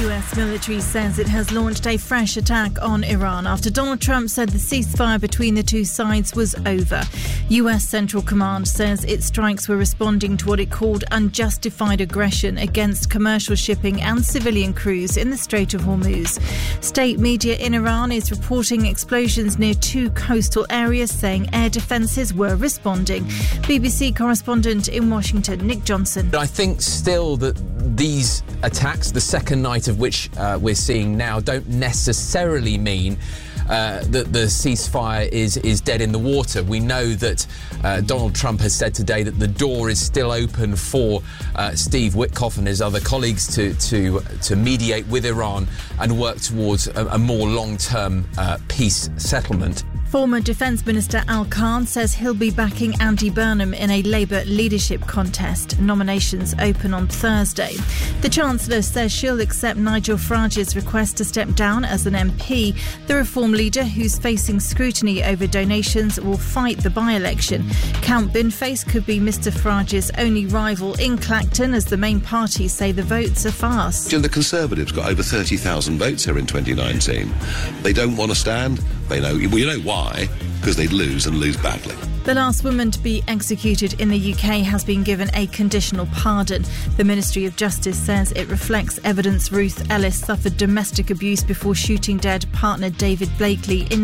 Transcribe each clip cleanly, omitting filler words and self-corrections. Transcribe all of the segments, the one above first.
US military says it has launched a fresh attack on Iran after Donald Trump said the ceasefire between the two sides was over. US Central Command says its strikes were responding to what it called unjustified aggression against commercial shipping and civilian crews in the Strait of Hormuz. State media in Iran is reporting explosions near two coastal areas, saying air defences were responding. BBC correspondent in Washington, Nick Johnson. I think still that these attacks, the second night of which we're seeing now, don't necessarily mean that the ceasefire is dead in the water. We know that Donald Trump has said today that the door is still open for Steve Witkoff and his other colleagues to mediate with Iran and work towards a more long-term peace settlement. Former Defence Minister Al Khan says he'll be backing Andy Burnham in a Labour leadership contest. Nominations open on Thursday. The Chancellor says she'll accept Nigel Farage's request to step down as an MP. The Reform leader, who's facing scrutiny over donations, will fight the by-election. Count Binface could be Mr Farage's only rival in Clacton, as the main parties say the votes are fast. The Conservatives got over 30,000 votes here in 2019. They don't want to stand. They know. Well, you know why? Because they'd lose and lose badly. The last woman to be executed in the UK has been given a conditional pardon. The Ministry of Justice says it reflects evidence Ruth Ellis suffered domestic abuse before shooting dead partner David Blakely in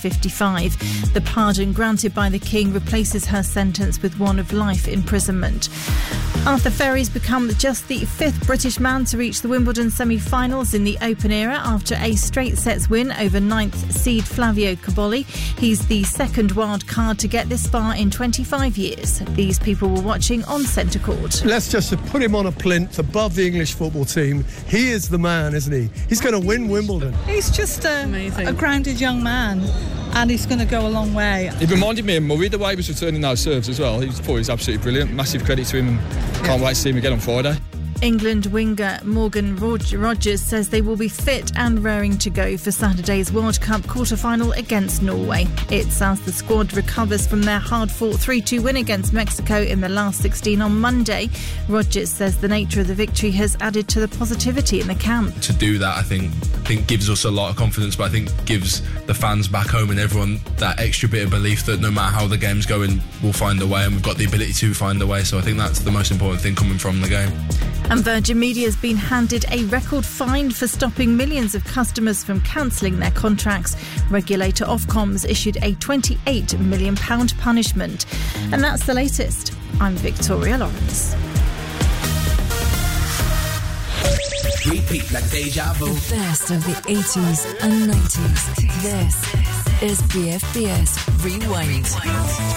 1955. The pardon granted by the King replaces her sentence with one of life imprisonment. Arthur Ferry's become just the fifth British man to reach the Wimbledon semi-finals in the Open era after a straight sets win over ninth seed Flavio Cobolli. He's the second wild card to get this far in 25 years. These people were watching on centre court. Let's just put him on a plinth above the English football team. He is the man, isn't he? He's going to win Wimbledon. He's just a grounded young man, and he's going to go a long way. He reminded me of Murray, the way he was returning those serves as well. He was absolutely brilliant. Massive credit to him, and can't wait to see him again on Friday. England winger Morgan Rogers says they will be fit and raring to go for Saturday's World Cup quarter-final against Norway. It's as the squad recovers from their hard-fought 3-2 win against Mexico in the last 16 on Monday. Rogers says the nature of the victory has added to the positivity in the camp. To do that, I think gives us a lot of confidence, but I think gives the fans back home and everyone that extra bit of belief that no matter how the game's going, we'll find a way, and we've got the ability to find a way. So I think that's the most important thing coming from the game. And Virgin Media has been handed a record fine for stopping millions of customers from cancelling their contracts. Regulator Ofcom's issued a £28 million punishment. And that's the latest. I'm Victoria Lawrence. Repeat like deja vu. The best of the 80s and 90s. This is BFBS Rewind.